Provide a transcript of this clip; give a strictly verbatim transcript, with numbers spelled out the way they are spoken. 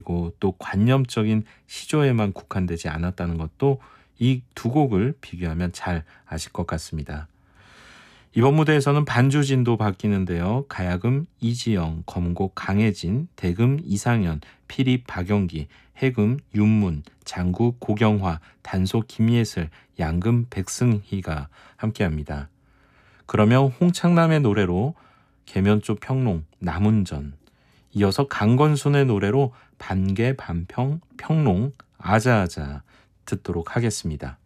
그리고 또 관념적인 시조에만 국한되지 않았다는 것도 이 두 곡을 비교하면 잘 아실 것 같습니다. 이번 무대에서는 반주진도 바뀌는데요. 가야금 이지영, 검곡 강혜진, 대금 이상현, 피리 박영기, 해금 윤문, 장구 고경화, 단소 김예슬, 양금 백승희가 함께합니다. 그러면 홍창남의 노래로 계면조 평롱 남운전, 이어서 강건순의 노래로 반개 반평 평롱 아자아자 듣도록 하겠습니다.